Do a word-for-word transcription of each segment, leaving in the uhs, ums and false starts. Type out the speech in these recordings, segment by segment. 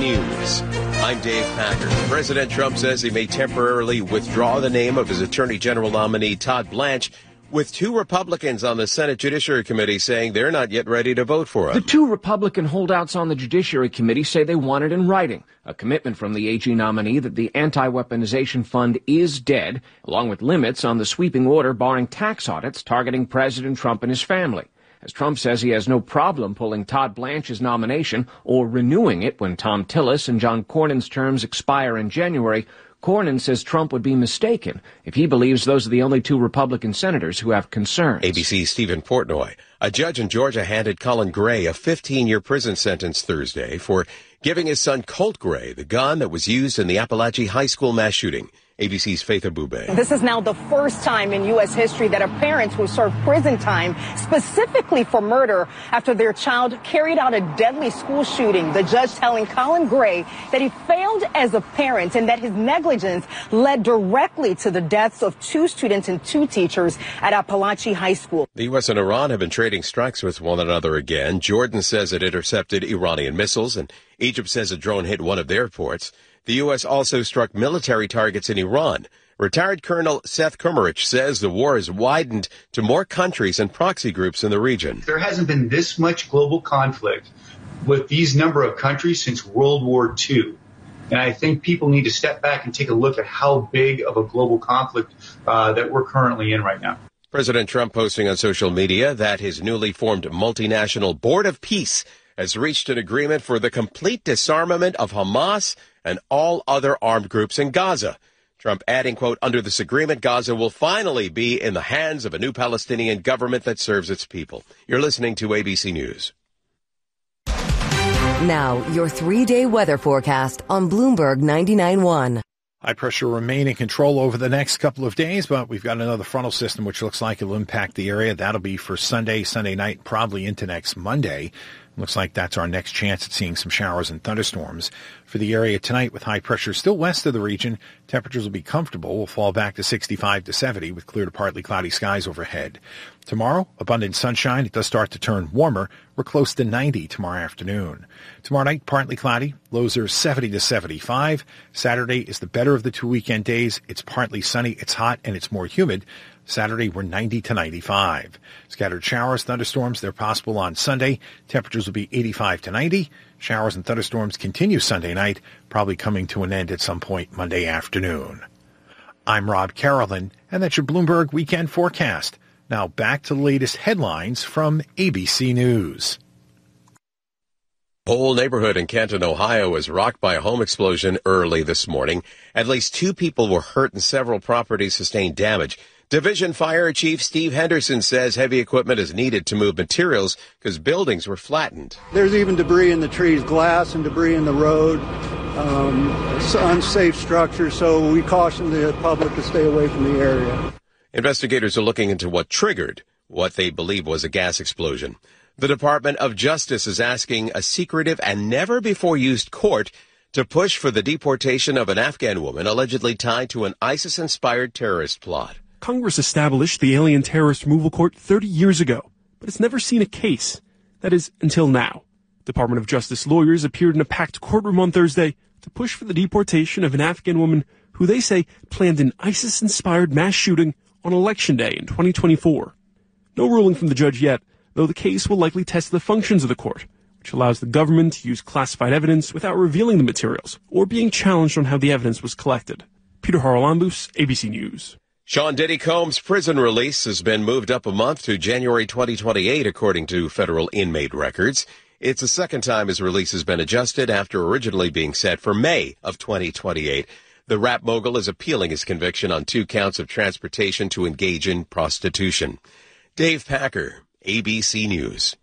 News. I'm Dave Packer. President Trump says he may temporarily withdraw the name of his Attorney General nominee, Todd Blanche, with two Republicans on the Senate Judiciary Committee saying they're not yet ready to vote for him. The two Republican holdouts on the Judiciary Committee say they want it in writing, a commitment from the A G nominee that the anti-weaponization fund is dead, along with limits on the sweeping order barring tax audits targeting President Trump and his family. As Trump says he has no problem pulling Todd Blanche's nomination or renewing it when Tom Tillis and John Cornyn's terms expire in January, Cornyn says Trump would be mistaken if he believes those are the only two Republican senators who have concerns. A B C's Stephen Portnoy. A judge in Georgia handed Colin Gray a fifteen-year prison sentence Thursday for giving his son Colt Gray the gun that was used in the Appalachia High School mass shooting. A B C's Faith Abube. This is now the first time in U S history that a parent will serve prison time specifically for murder after their child carried out a deadly school shooting. The judge telling Colin Gray that he failed as a parent and that his negligence led directly to the deaths of two students and two teachers at Appalachia High School. The U S and Iran have been trading strikes with one another again. Jordan says it intercepted Iranian missiles, and Egypt says a drone hit one of their ports. The U S also struck military targets in Iran. Retired Colonel Seth Kumarich says the war has widened to more countries and proxy groups in the region. There hasn't been this much global conflict with these number of countries since World War Two. And I think people need to step back and take a look at how big of a global conflict uh, that we're currently in right now. President Trump posting on social media that his newly formed multinational Board of Peace has reached an agreement for the complete disarmament of Hamas and all other armed groups in Gaza. Trump adding, quote, under this agreement, Gaza will finally be in the hands of a new Palestinian government that serves its people. You're listening to A B C News. Now, your three-day weather forecast on Bloomberg ninety-nine point one. High pressure will remain in control over the next couple of days, but we've got another frontal system which looks like it'll impact the area. That'll be for Sunday, Sunday night, probably into next Monday. Looks like that's our next chance at seeing some showers and thunderstorms for the area tonight with high pressure still west of the region. Temperatures will be comfortable. We'll fall back to sixty-five to seventy with clear to partly cloudy skies overhead. Tomorrow, abundant sunshine. It does start to turn warmer. We're close to ninety tomorrow afternoon. Tomorrow night, partly cloudy. Lows are seventy to seventy-five. Saturday is the better of the two weekend days. It's partly sunny. It's hot and it's more humid. Saturday, we're ninety to ninety-five. Scattered showers, thunderstorms, they're possible on Sunday. Temperatures will be eighty-five to ninety. Showers and thunderstorms continue Sunday night, probably coming to an end at some point Monday afternoon. I'm Rob Carolyn, and that's your Bloomberg Weekend Forecast. Now back to the latest headlines from A B C News. A whole neighborhood in Canton, Ohio was rocked by a home explosion early this morning. At least two people were hurt and several properties sustained damage. Division Fire Chief Steve Henderson says heavy equipment is needed to move materials because buildings were flattened. There's even debris in the trees, glass and debris in the road, um, unsafe structures, so we caution the public to stay away from the area. Investigators are looking into what triggered what they believe was a gas explosion. The Department of Justice is asking a secretive and never-before-used court to push for the deportation of an Afghan woman allegedly tied to an ISIS-inspired terrorist plot. Congress established the Alien Terrorist Removal Court thirty years ago, but it's never seen a case. That is, until now. Department of Justice lawyers appeared in a packed courtroom on Thursday to push for the deportation of an Afghan woman who they say planned an ISIS-inspired mass shooting on Election Day in twenty twenty-four. No ruling from the judge yet, though the case will likely test the functions of the court, which allows the government to use classified evidence without revealing the materials or being challenged on how the evidence was collected. Peter Haralambous, A B C News. Sean Diddy Combs' prison release has been moved up a month to January twenty twenty-eight, according to federal inmate records. It's the second time his release has been adjusted after originally being set for May of twenty twenty-eight. The rap mogul is appealing his conviction on two counts of transportation to engage in prostitution. Dave Packer, A B C News.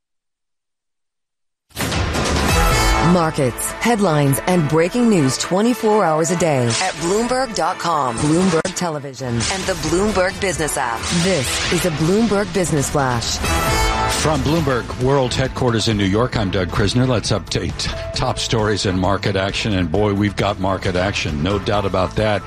Markets, headlines, and breaking news twenty-four hours a day at Bloomberg dot com, Bloomberg Television, and the Bloomberg Business app. This is a Bloomberg Business Flash. From Bloomberg World Headquarters in New York, I'm Doug Krisner. Let's update top stories and market action. And boy, we've got market action. No doubt about that.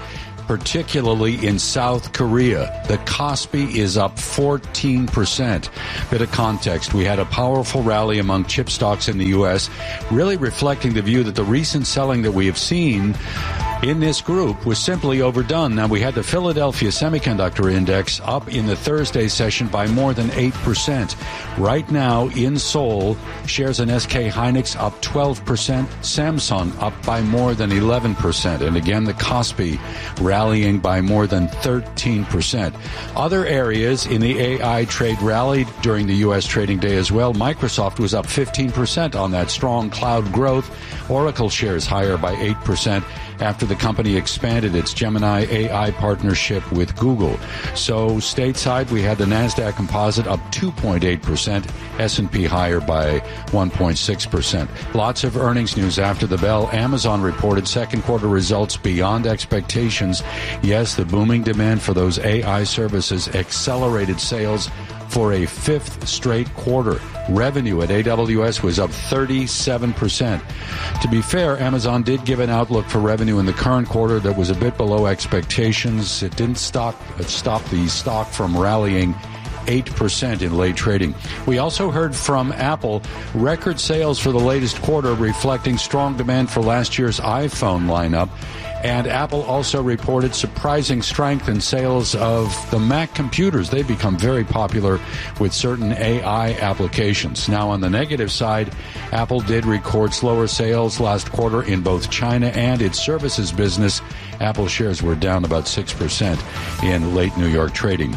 particularly in South Korea. The Kospi is up fourteen percent. Bit of context, we had a powerful rally among chip stocks in the U S, really reflecting the view that the recent selling that we have seen in this group was simply overdone. Now, we had the Philadelphia Semiconductor Index up in the Thursday session by more than eight percent. Right now, in Seoul, shares in S K Hynix up twelve percent, Samsung up by more than eleven percent. And again, the Kospi rallying by more than thirteen percent. Other areas in the A I trade rallied during the U S trading day as well. Microsoft was up fifteen percent on that strong cloud growth. Oracle shares higher by eight percent. After the company expanded its Gemini A I partnership with Google. So stateside, we had the NASDAQ Composite up two point eight percent, S and P higher by one point six percent. Lots of earnings news after the bell. Amazon reported second quarter results beyond expectations. Yes, the booming demand for those A I services accelerated sales for a fifth straight quarter. Revenue at A W S was up thirty-seven percent. To be fair, Amazon did give an outlook for revenue in the current quarter that was a bit below expectations. It didn't stop, stop the stock from rallying eight percent in late trading. We also heard from Apple record sales for the latest quarter, reflecting strong demand for last year's iPhone lineup. And Apple also reported surprising strength in sales of the Mac computers. They've become very popular with certain A I applications. Now, on the negative side, Apple did record slower sales last quarter in both China and its services business. Apple shares were down about six percent in late New York trading.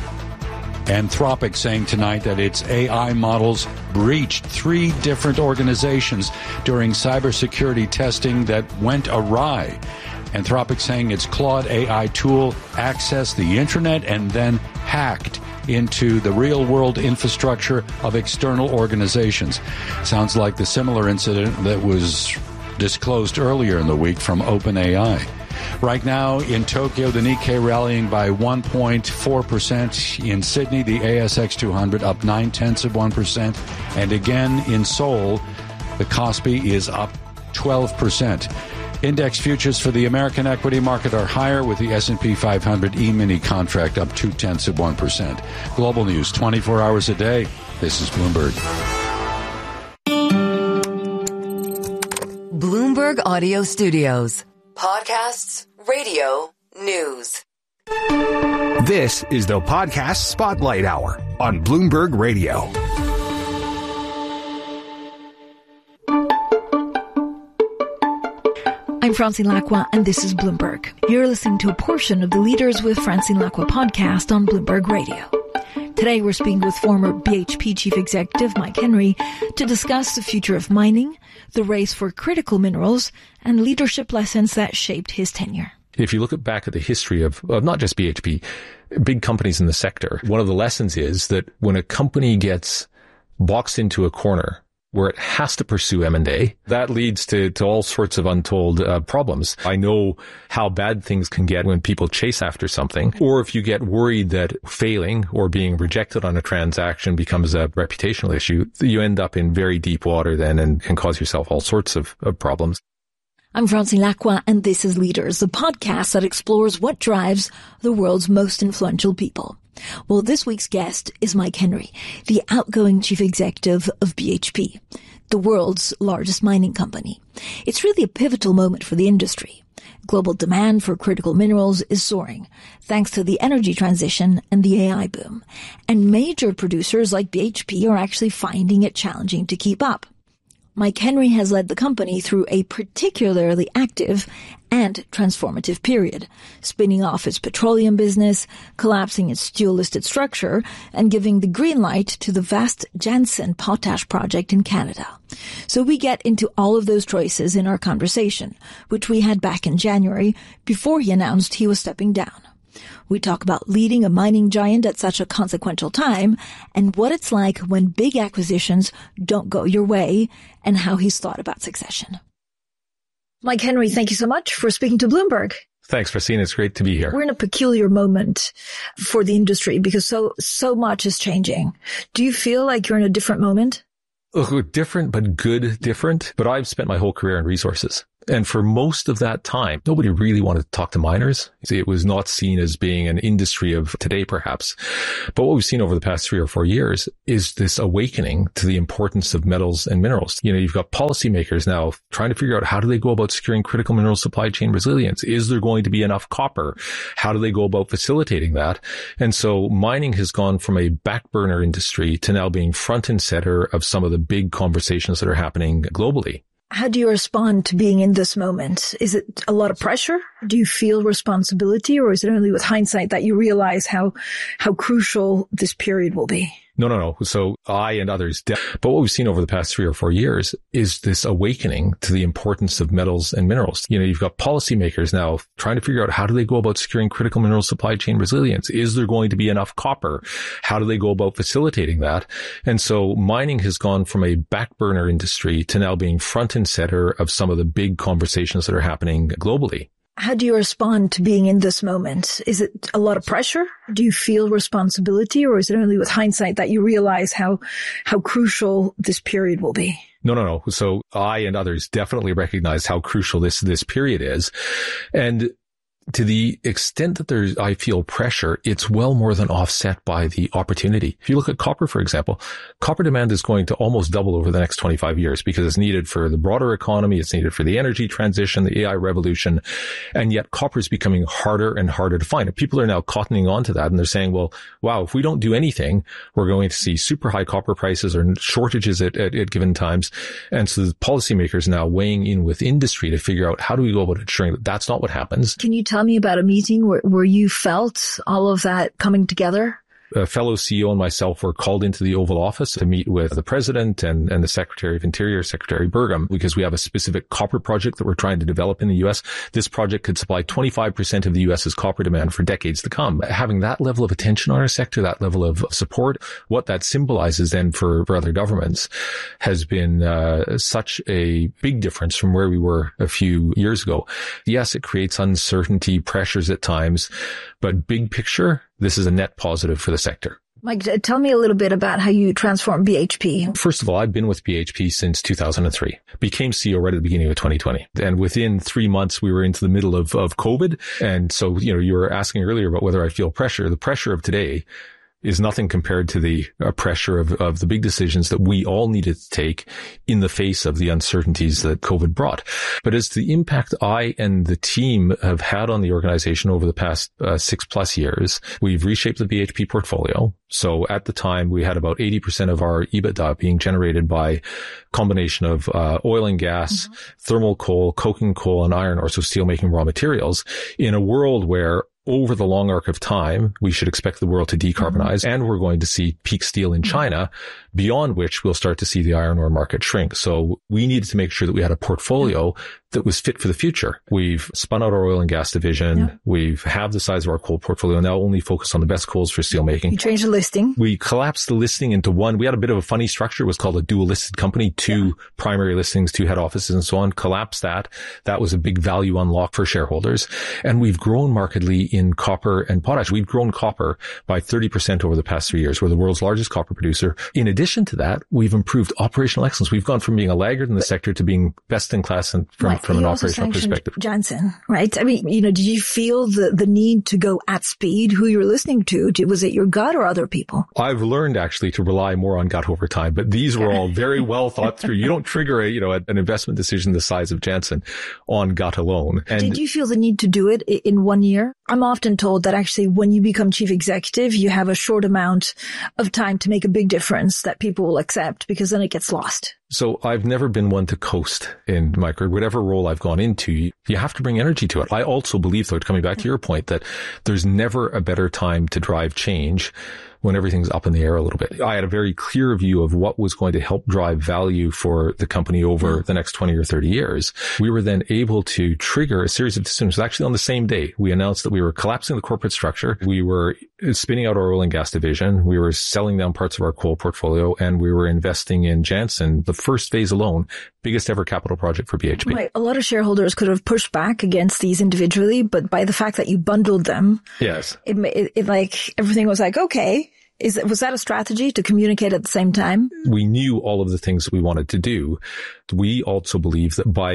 Anthropic saying tonight that its A I models breached three different organizations during cybersecurity testing that went awry. Anthropic saying its Claude A I tool accessed the internet and then hacked into the real-world infrastructure of external organizations. Sounds like the similar incident that was disclosed earlier in the week from OpenAI. Right now in Tokyo, the Nikkei rallying by one point four percent. In Sydney, the A S X two hundred up nine-tenths of one percent. And again in Seoul, the Kospi is up twelve percent. Index futures for the American equity market are higher, with the S and P five hundred E-mini contract up two-tenths of one percent. Global news twenty-four hours a day. This is Bloomberg. Bloomberg Audio Studios. Podcasts, radio, news. This is the Podcast Spotlight Hour on Bloomberg Radio. I'm Francine Lacqua, and this is Bloomberg. You're listening to a portion of the Leaders with Francine Lacqua podcast on Bloomberg Radio. Today, we're speaking with former B H P Chief Executive Mike Henry to discuss the future of mining, the race for critical minerals, and leadership lessons that shaped his tenure. If you look back at the history of, of not just B H P, big companies in the sector, one of the lessons is that when a company gets boxed into a corner where it has to pursue M and A, that leads to, to all sorts of untold uh, problems. I know how bad things can get when people chase after something, or if you get worried that failing or being rejected on a transaction becomes a reputational issue, you end up in very deep water then and can cause yourself all sorts of, of problems. I'm Francine Lacqua, and this is Leaders, the podcast that explores what drives the world's most influential people. Well, this week's guest is Mike Henry, the outgoing chief executive of B H P, the world's largest mining company. It's really a pivotal moment for the industry. Global demand for critical minerals is soaring, thanks to the energy transition and the A I boom. And major producers like B H P are actually finding it challenging to keep up. Mike Henry has led the company through a particularly active and transformative period, spinning off its petroleum business, collapsing its dual-listed structure, and giving the green light to the vast Jansen potash project in Canada. So we get into all of those choices in our conversation, which we had back in January before he announced he was stepping down. We talk about leading a mining giant at such a consequential time and what it's like when big acquisitions don't go your way and how he's thought about succession. Mike Henry, thank you so much for speaking to Bloomberg. Thanks, Francine. It's great to be here. We're in a peculiar moment for the industry because so, so much is changing. Do you feel like you're in a different moment? Oh, different, but good different. But I've spent my whole career in resources. And for most of that time, nobody really wanted to talk to miners. It was not seen as being an industry of today, perhaps. But what we've seen over the past three or four years is this awakening to the importance of metals and minerals. You know, you've got policymakers now trying to figure out how do they go about securing critical mineral supply chain resilience? Is there going to be enough copper? How do they go about facilitating that? And so mining has gone from a back burner industry to now being front and center of some of the big conversations that are happening globally. How do you respond to being in this moment? Is it a lot of pressure? Do you feel responsibility, or is it only with hindsight that you realize how, how crucial this period will be? No, no, no. So I and others, de- but what we've seen over the past three or four years is this awakening to the importance of metals and minerals. You know, you've got policymakers now trying to figure out how do they go about securing critical mineral supply chain resilience? Is there going to be enough copper? How do they go about facilitating that? And so mining has gone from a back burner industry to now being front and center of some of the big conversations that are happening globally. How do you respond to being in this moment? Is it a lot of pressure? Do you feel responsibility, or is it only with hindsight that you realize how, how crucial this period will be? No, no, no. So I and others definitely recognize how crucial this, this period is. And to the extent that there's, I feel pressure, it's well more than offset by the opportunity. If you look at copper, for example, copper demand is going to almost double over the next twenty-five years because it's needed for the broader economy. It's needed for the energy transition, the A I revolution. And yet copper is becoming harder and harder to find. And people are now cottoning on to that. And they're saying, well, wow, if we don't do anything, we're going to see super high copper prices or shortages at, at, at given times. And so the policymakers now weighing in with industry to figure out how do we go about ensuring that that's not what happens. Can you tell Tell me about a meeting where, where you felt all of that coming together? A fellow C E O and myself were called into the Oval Office to meet with the President and, and the Secretary of Interior, Secretary Burgum, because we have a specific copper project that we're trying to develop in the U S. This project could supply twenty-five percent of the US's copper demand for decades to come. Having that level of attention on our sector, that level of support, what that symbolizes then for, for other governments has been uh, such a big difference from where we were a few years ago. Yes, it creates uncertainty, pressures at times, but big picture, this is a net positive for the sector. Mike, tell me a little bit about how you transformed B H P. First of all, I've been with B H P since two thousand three. Became C E O right at the beginning of twenty twenty. And within three months, we were into the middle of, of COVID. And so, you know, you were asking earlier about whether I feel pressure. The pressure of today is nothing compared to the uh, pressure of, of the big decisions that we all needed to take in the face of the uncertainties that COVID brought. But as the impact I and the team have had on the organization over the past uh, six plus years, we've reshaped the B H P portfolio. So at the time, we had about eighty percent of our EBITDA being generated by combination of uh, oil and gas, mm-hmm. thermal coal, coking coal, and iron ore, so steelmaking raw materials, in a world where over the long arc of time, we should expect the world to decarbonize, mm-hmm. and we're going to see peak steel in China, beyond which we'll start to see the iron ore market shrink. So we needed to make sure that we had a portfolio that was fit for the future. We've spun out our oil and gas division. Yeah. We've halved the size of our coal portfolio, now only focused on the best coals for steelmaking. You changed the listing. We collapsed the listing into one. We had a bit of a funny structure. It was called a dual listed company, two yeah. primary listings, two head offices and so on. Collapsed that. That was a big value unlock for shareholders. And we've grown markedly in copper and potash. We've grown copper by thirty percent over the past three years. We're the world's largest copper producer. In addition to that, we've improved operational excellence. We've gone from being a laggard in the sector to being best in class and from, right. from an operational perspective. Jansen, right? I mean, you know, did you feel the, the need to go at speed? Who you were listening to? Was it your gut or other people? I've learned actually to rely more on gut over time, but these were all very well thought through. You don't trigger a, you know, an investment decision the size of Jansen on gut alone. And did you feel the need to do it in one year? I'm often told that actually when you become chief executive, you have a short amount of time to make a big difference that people will accept, because then it gets lost. So I've never been one to coast in my career. Whatever role I've gone into, you have to bring energy to it. I also believe, though, coming back to your point, that there's never a better time to drive change when everything's up in the air a little bit. I had a very clear view of what was going to help drive value for the company over the next twenty or thirty years. We were then able to trigger a series of decisions. Actually, on the same day, we announced that we were collapsing the corporate structure. We were spinning out our oil and gas division. We were selling down parts of our coal portfolio, and we were investing in Jansen, the first phase alone, biggest ever capital project for B H P. Right. A lot of shareholders could have pushed back against these individually, but by the fact that you bundled them, yes, it, it, it like everything was like, okay. Is was that a strategy to communicate at the same time? We knew all of the things that we wanted to do. We also believe that by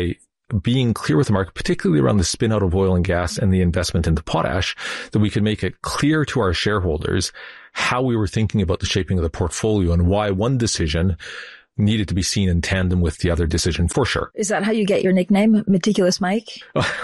being clear with the market, particularly around the spin out of oil and gas and the investment into potash, that we could make it clear to our shareholders how we were thinking about the shaping of the portfolio and why one decision needed to be seen in tandem with the other decision, for sure. Is that how you get your nickname, Meticulous Mike?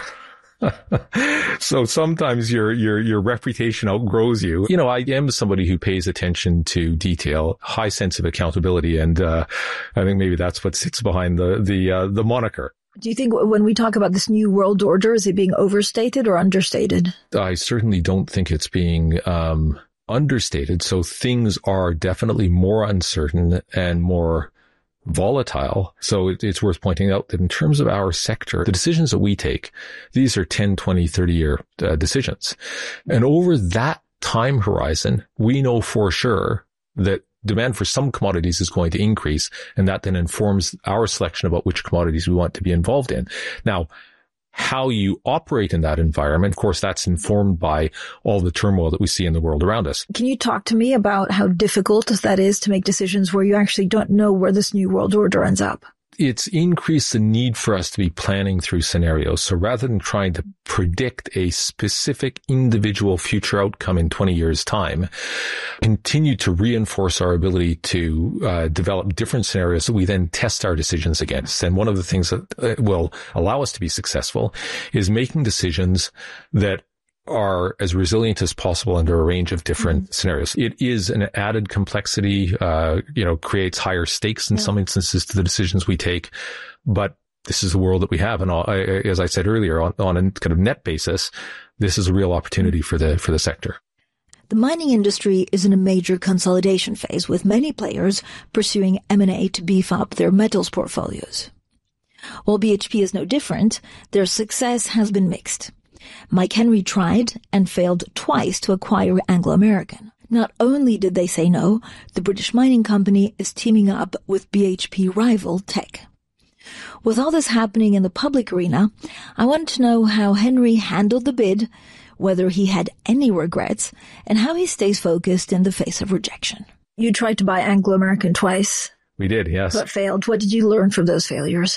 So sometimes your, your, your reputation outgrows you. You know, I am somebody who pays attention to detail, high sense of accountability. And, uh, I think maybe that's what sits behind the, the, uh, the moniker. Do you think when we talk about this new world order, is it being overstated or understated? I certainly don't think it's being, um, understated. So things are definitely more uncertain and more volatile. So it, it's worth pointing out that in terms of our sector, the decisions that we take, these are ten, twenty, thirty year uh, decisions. And over that time horizon, we know for sure that demand for some commodities is going to increase, and that then informs our selection about which commodities we want to be involved in. Now, how you operate in that environment, of course, that's informed by all the turmoil that we see in the world around us. Can you talk to me about how difficult that is to make decisions where you actually don't know where this new world order ends up? It's increased the need for us to be planning through scenarios. So rather than trying to predict a specific individual future outcome in twenty years' time, continue to reinforce our ability to uh, develop different scenarios that we then test our decisions against. And one of the things that uh, will allow us to be successful is making decisions that are as resilient as possible under a range of different mm-hmm. scenarios. It is an added complexity, uh, you know, creates higher stakes in yeah. some instances to the decisions we take, but this is the world that we have. And all, I, as I said earlier, on, on a kind of net basis, this is a real opportunity for the, for the sector. The mining industry is in a major consolidation phase, with many players pursuing M and A to beef up their metals portfolios. While B H P is no different, their success has been mixed. Mike Henry tried and failed twice to acquire Anglo American. Not only did they say no, the British mining company is teaming up with B H P rival Teck. With all this happening in the public arena, I wanted to know how Henry handled the bid, whether he had any regrets, and how he stays focused in the face of rejection. You tried to buy Anglo American twice. We did, yes. But failed. What did you learn from those failures?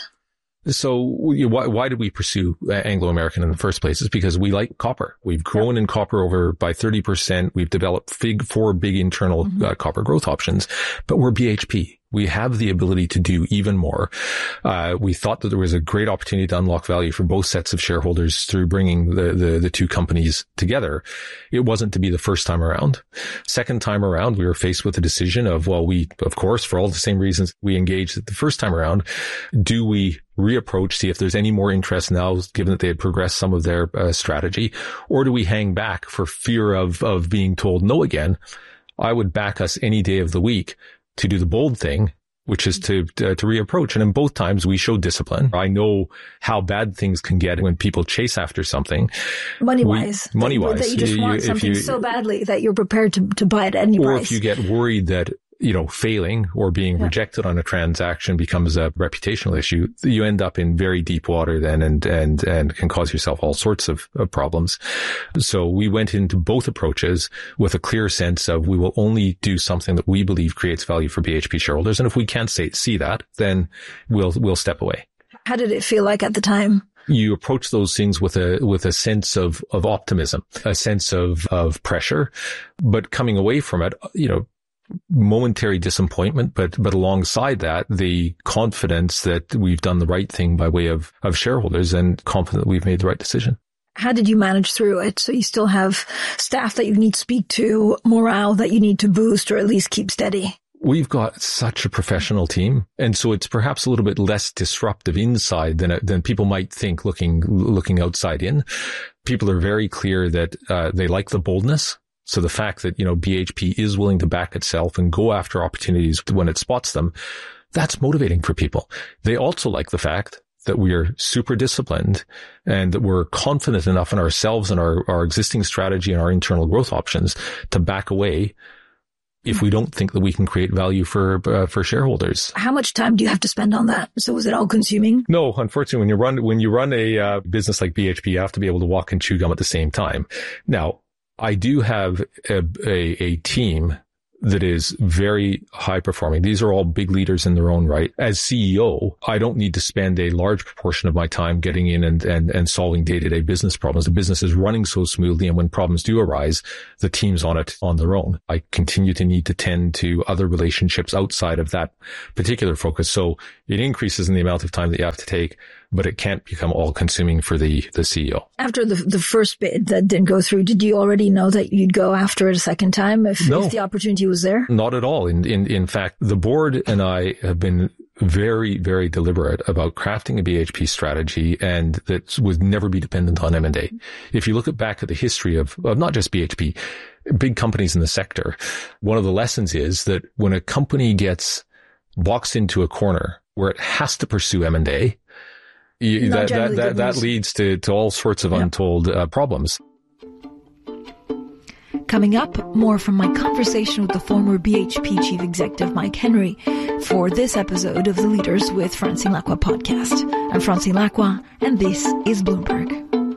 So why, why did we pursue Anglo American in the first place? It's because we like copper. We've grown in copper over by thirty percent. We've developed big, four big internal mm-hmm. uh, copper growth options, but we're B H P. We have the ability to do even more. Uh, we thought that there was a great opportunity to unlock value for both sets of shareholders through bringing the, the, the two companies together. It wasn't to be the first time around. Second time around, we were faced with a decision of, well, we, of course, for all the same reasons we engaged the first time around, do we reapproach, see if there's any more interest now, given that they had progressed some of their uh, strategy, or do we hang back for fear of, of being told no again? I would back us any day of the week to do the bold thing, which is to, to to reapproach. And in both times, we showed discipline. I know how bad things can get when people chase after something. Money-wise. We, money-wise. That you just you, want you, something you, so badly that you're prepared to, to buy it at any or price. Or if you get worried that, you know, failing or being yeah. rejected on a transaction becomes a reputational issue, you end up in very deep water then and, and, and can cause yourself all sorts of, of problems. So we went into both approaches with a clear sense of we will only do something that we believe creates value for B H P shareholders. And if we can't say, see that, then we'll, we'll step away. How did it feel like at the time? You approach those things with a, with a sense of, of optimism, a sense of, of pressure, but coming away from it, you know, momentary disappointment, but, but alongside that, the confidence that we've done the right thing by way of, of shareholders and confident that we've made the right decision. How did you manage through it? So you still have staff that you need to speak to, morale that you need to boost or at least keep steady. We've got such a professional team. And so it's perhaps a little bit less disruptive inside than, than people might think looking, looking outside in. People are very clear that, uh, they like the boldness. So the fact that, you know, B H P is willing to back itself and go after opportunities when it spots them, that's motivating for people. They also like the fact that we are super disciplined and that we're confident enough in ourselves and our, our existing strategy and our internal growth options to back away if we don't think that we can create value for uh, for shareholders. How much time do you have to spend on that? So is it all consuming? No, unfortunately, when you run when you run a uh, business like B H P, you have to be able to walk and chew gum at the same time. Now, I do have a, a, a team that is very high performing. These are all big leaders in their own right. As C E O, I don't need to spend a large proportion of my time getting in and, and, and solving day-to-day business problems. The business is running so smoothly, and when problems do arise, the team's on it on their own. I continue to need to tend to other relationships outside of that particular focus. So it increases in the amount of time that you have to take, but it can't become all-consuming for the, the C E O. After the the first bid that didn't go through, did you already know that you'd go after it a second time if, no, if the opportunity was there? Not at all. In, in, in fact, the board and I have been very, very deliberate about crafting a B H P strategy, and that would never be dependent on M and A. If you look at back at the history of, of not just B H P, big companies in the sector, one of the lessons is that when a company gets boxed into a corner where it has to pursue M and A, You, that that that, that leads to, to all sorts of yep. untold uh, problems. Coming up, more from my conversation with the former B H P Chief Executive Mike Henry for this episode of the Leaders with Francine Lacqua podcast. I'm Francine Lacqua, and this is Bloomberg.